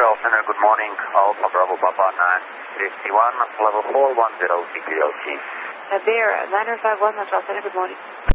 Control Center, good morning. Alpha Bravo Papa 951, level 410 CPLC. There, 9051, Control Center, good morning.